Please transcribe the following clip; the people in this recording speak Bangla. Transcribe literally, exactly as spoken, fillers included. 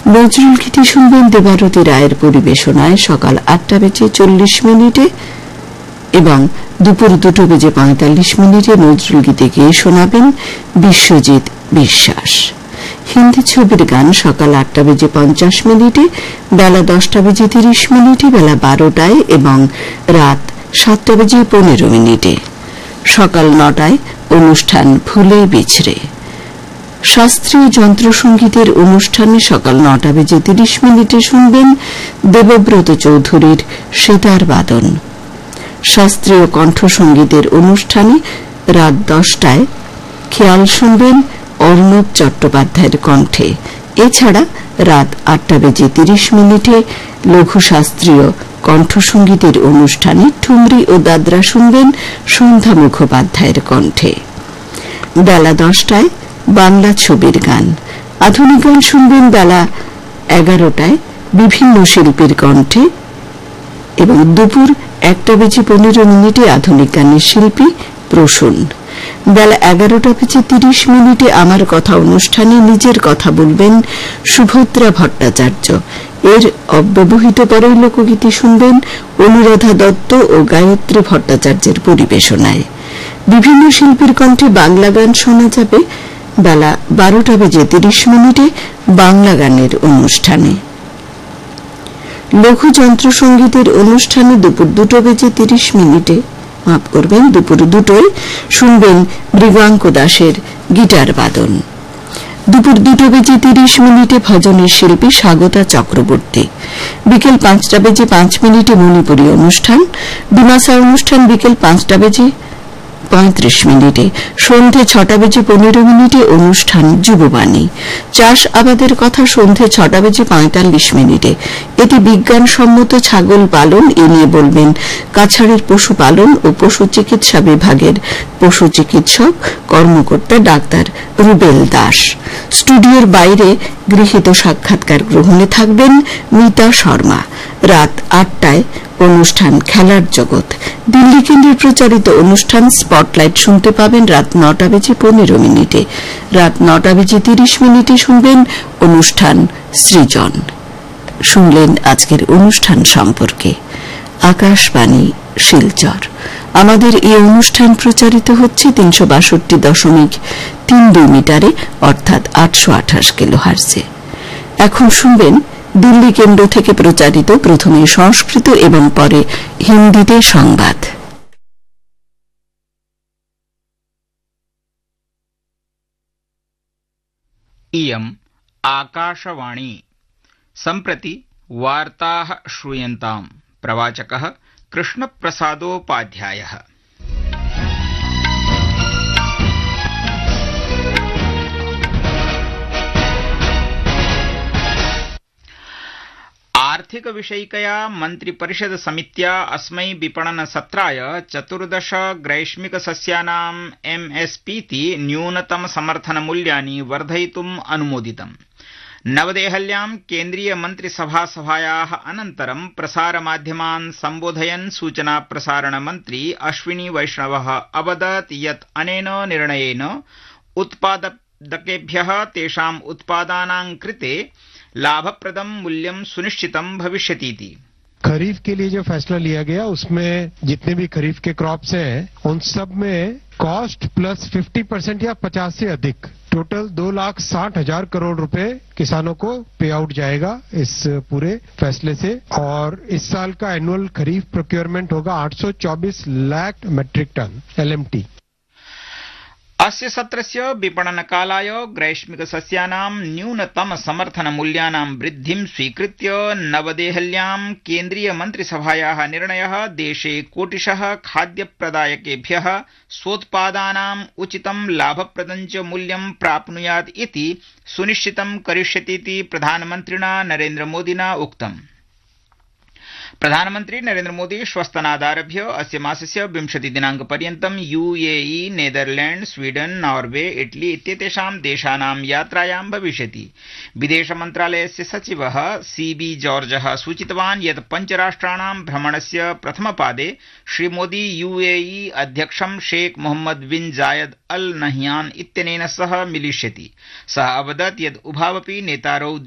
নজরুল গীতি শুনবেন দেবারতী রায়ের পরিবেশনায় সকাল আটটা বেজে চল্লিশ মিনিটে এবং দুপুর দুটো বেজে পঁয়তাল্লিশ মিনিটে নজরুল গীতি গিয়ে শোনাবেন বিশ্বজিৎ বিশ্বাস। হিন্দি ছবির গান সকাল আটটা বেজে পঞ্চাশ মিনিটে, বেলা দশটা বেজে তিরিশ মিনিটে, বেলা বারোটায় এবং রাত সাতটা বেজে পনেরো মিনিটে। সকাল নটায় অনুষ্ঠান ফুলে বিছড়ে। শাস্ত্রীয় যন্ত্রসঙ্গীতের অনুষ্ঠানে সকাল নটা বেজে তিরিশ মিনিটে শুনবেন দেবব্রত চৌধুরীর সেতার বাদন। শাস্ত্রীয় কণ্ঠসঙ্গীতের অনুষ্ঠানে রাত দশটায় খেয়াল শুনবেন অর্ণব চট্টোপাধ্যায়ের কণ্ঠে। এছাড়া রাত আটটা বেজে তিরিশ মিনিটে লঘু শাস্ত্রীয় কণ্ঠসঙ্গীতের অনুষ্ঠানে ঠুমরি ও দাদরা শুনবেন সন্ধ্যা মুখোপাধ্যায়ের কণ্ঠে। বেলা দশটায় বাংলা ছবির গান। আধুনিক গান শুনবেন বেলা এগারোটায় বিভিন্ন শিল্পীর কণ্ঠে এবং দুপুর একটা বেজে পনেরো মিনিটে আধুনিক গানের শিল্পী প্রসূন। বেলা এগারোটা বেজে তিরিশ মিনিটে আমার কথা অনুষ্ঠানে নিজের কথা বলবেন সুভদ্রা ভট্টাচার্য। এর অব্যবহিত পরের লোকগীতি শুনবেন অনুরাধা দত্ত ও গায়ত্রী ভট্টাচার্যের পরিবেশনায়। বিভিন্ন শিল্পীর কণ্ঠে বাংলা গান শোনা যাবে বেলা বারোটা বেজে তিরিশ মিনিটে বাংলা গানের অনুষ্ঠানে। লঘু যন্ত্রসঙ্গীতের অনুষ্ঠানে দুপুর দুটো বেজে তিরিশ মিনিটে মাফ করবেন দুপুর দুটোয় শুনবেন মৃগাঙ্ক দাসের গিটার বাদন। দুপুর দুটো বেজে তিরিশ মিনিটে ভজনের শিল্পী স্বাগতা চক্রবর্তী। বিকেল পাঁচটা বেজে পাঁচ মিনিটে মণিপুরী অনুষ্ঠান। ডিমাসা অনুষ্ঠান বিকেল পাঁচটা বেজে পঁয়ত্রিশ মিনিটে। সন্ধে ছটা বেজে পনেরো মিনিটে অনুষ্ঠান যুববাণী। চাষ আবাদের কথা সন্ধে ছটা বেজে পঁয়তাল্লিশ মিনিটে। এটি বিজ্ঞানসম্মত ছাগল পালন এ নিয়ে বলবেন কাছাড়ের পশুপালন ও পশু চিকিৎসা বিভাগের পশু চিকিৎসক কর্মকর্তা ডাক্তার রুবেল দাস। স্টুডিওর বাইরে গৃহীত সাক্ষাৎকার গ্রহণে থাকবেন মিতা শর্মা। রাত আটটায় অনুষ্ঠান খেলার জগৎ। দিল্লি কেন্দ্রের প্রচারিত অনুষ্ঠান স্পটলাইট শুনতে পাবেন রাত নটা বেজে পনেরো মিনিটে। রাত নটা বেজে তিরিশ মিনিটে শুনবেন অনুষ্ঠান সৃজন। শুনলেন আজকের অনুষ্ঠান সম্পর্কে। আকাশবাণী শিলচর। আমাদের এই অনুষ্ঠান প্রচারিত হচ্ছে তিনশো বাষট্টি দশমিক তিন দুই মিটারে অর্থাৎ আটশো আঠাশ কিলোহার্টজে। এখন শুনবেন দিল্লি কেন্দ্র থেকে প্রচারিত প্রথমে সংস্কৃত এবং পরে হিন্দিতে সংবাদ। इयम् आकाशवाणी। सम्प्रति वार्ताः श्रूयन्ताम्। प्रवाचकः कृष्णप्रसादोपाध्यायः। आर्थिक विषयिकया मन्त्रिपरिषद समित्या अस्मै विपणन सत्राय चतुर्दश ग्रैष्मिक सस्यानाम् एमएसपीति न्यूनतम समर्थन मूल्यानि वर्धयितुम् अनुमोदितम्। नवदेहल्यां केन्द्रीय मन्त्रिसभा सभायाः अनन्तरं प्रसारमाध्यमान् सम्बोधयन् सूचना प्रसारण मन्त्री अश्विनी वैष्णवः अवदत् यत् अनेन निर्णयेन उत्पादकेभ्यः तेषाम् उत्पादानां कृते लाभप्रदं मूल्यं सुनिश्चितं भविष्यतीति। खरीफ के लिए जो फैसला लिया गया उसमें जितने भी खरीफ के क्रॉप्स हैं उन सब में कॉस्ट प्लस पचास परसेंट या पचास से अधिक टोटल दो लाख साठ हजार करोड़ रुपए किसानों को पे आउट जाएगा इस पूरे फैसले से। और इस साल का एनुअल खरीफ प्रोक्योरमेंट होगा आठ सौ चौबीस लाख मेट्रिक टन एलएमटी। अस्य सत्रस्य विपणनकालाय ग्रैष्मिक सस्यानां न्यूनतम समर्थन मूल्यानां वृद्धिं स्वीकृत्य नवदेहल्यां केन्द्रीय मन्त्रिसभायाः निर्णयः देशे कोटिशः खाद्यप्रदायकेभ्यः स्वोत्पादानाम् उचितं लाभप्रदं च मूल्यं प्राप्नुयात् इति सुनिश्चितं करिष्यतीति प्रधानमन्त्रिणा नरेन्द्र मोदिना उक्तम्। प्रधानमन्त्री नरेन्द्र मोदी श्वस्तनादारभ्य अस्य मासस्य विंशति दिनांक पर्यन्तं UAE, Netherland, Sweden, Norway, Italy इत्येतेषां देशानां यात्रायां भविष्यति। विदेश मन्त्रालयस्य सचिवः सीबी जॉर्जः सूचितवान् यत् पञ्चराष्ट्राणां भ्रमणस्य प्रथमपादे श्रीमोदी यूएई अध्यक्षं शेख मोहम्मद बिन जायद अल नह्यान इत्यनेन सह मिलिष्यति। सः अवदत् यत् उभावपि नेतारौ